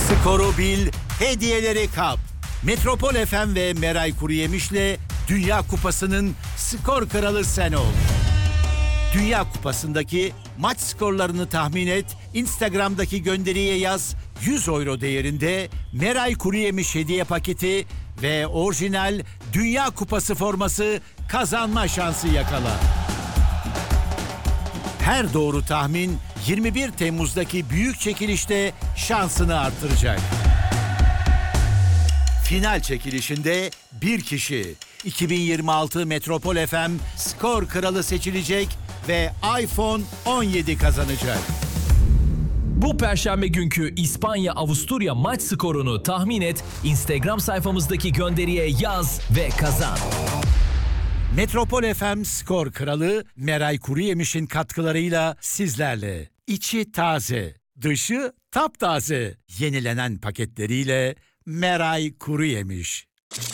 Skoru bil, hediyeleri kap. Metropol FM ve Meray Kuruyemiş'le Dünya Kupası'nın skor kralı sen ol. Dünya Kupası'ndaki maç skorlarını tahmin et, Instagram'daki gönderiye yaz, 100 euro değerinde Meray Kuruyemiş hediye paketi ve orijinal Dünya Kupası forması kazanma şansı yakala. Her doğru tahmin 21 Temmuz'daki büyük çekilişte şansını artıracak. Final çekilişinde bir kişi 2026 Metropol FM skor kralı seçilecek ve iPhone 17 kazanacak. Bu perşembe günkü İspanya-Avusturya maç skorunu tahmin et, Instagram sayfamızdaki gönderiye yaz ve kazan. Metropol FM skor kralı Meray Kuruyemiş'in katkılarıyla sizlerle. İçi taze, dışı taptaze. Yenilenen paketleriyle Meray Kuruyemiş.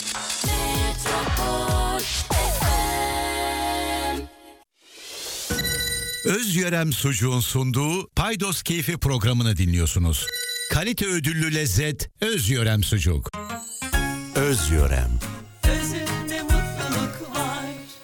Özyörem Sucuğun sunduğu Paydos Keyfi programını dinliyorsunuz. Kalite ödüllü lezzet Özyörem Sucuk. Özyörem. Özünde mutluluk var.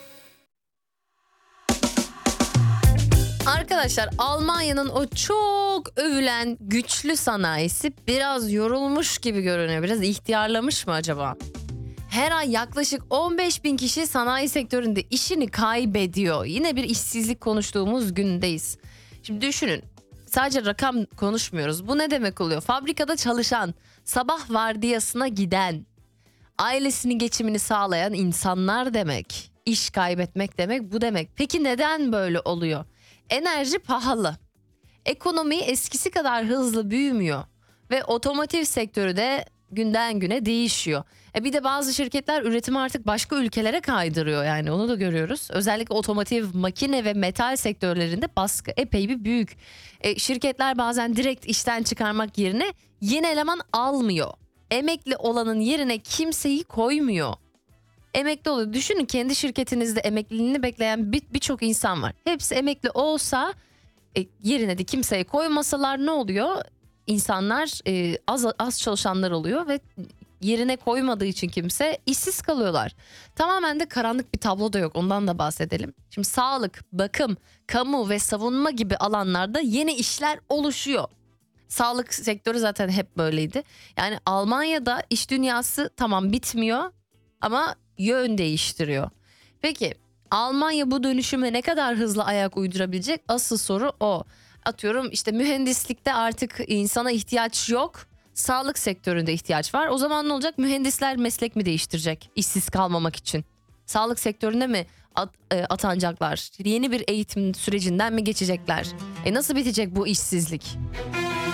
Arkadaşlar, Almanya'nın o çok övülen güçlü sanayisi biraz yorulmuş gibi görünüyor. Biraz ihtiyarlamış mı acaba? Her ay yaklaşık 15.000 kişi sanayi sektöründe işini kaybediyor. Yine bir işsizlik konuştuğumuz gündeyiz. Şimdi düşünün, sadece rakam konuşmuyoruz. Bu ne demek oluyor? Fabrikada çalışan, sabah vardiyasına giden, ailesinin geçimini sağlayan insanlar demek. İş kaybetmek demek bu demek. Peki neden böyle oluyor? Enerji pahalı. Ekonomi eskisi kadar hızlı büyümüyor. Ve otomotiv sektörü de günden güne değişiyor. Bir de bazı şirketler üretimi artık başka ülkelere kaydırıyor, yani onu da görüyoruz. Özellikle otomotiv, makine ve metal sektörlerinde baskı epey bir büyük. Şirketler bazen direkt işten çıkarmak yerine yeni eleman almıyor. Emekli olanın yerine kimseyi koymuyor. Emekli oluyor. Düşünün, kendi şirketinizde emekliliğini bekleyen birçok insan var. Hepsi emekli olsa, yerine de kimseyi koymasalar ne oluyor? İnsanlar az çalışanlar oluyor ve yerine koymadığı için kimse işsiz kalıyorlar. Tamamen de karanlık bir tablo da yok, ondan da bahsedelim. Şimdi sağlık, bakım, kamu ve savunma gibi alanlarda yeni işler oluşuyor. Sağlık sektörü zaten hep böyleydi. Yani Almanya'da iş dünyası tamam bitmiyor ama yön değiştiriyor. Peki Almanya bu dönüşüme ne kadar hızlı ayak uydurabilecek? Asıl soru o. Atıyorum işte mühendislikte artık insana ihtiyaç yok. Sağlık sektöründe ihtiyaç var. O zaman ne olacak? Mühendisler meslek mi değiştirecek işsiz kalmamak için? Sağlık sektörüne mi atanacaklar? Yeni bir eğitim sürecinden mi geçecekler? Nasıl bitecek bu işsizlik?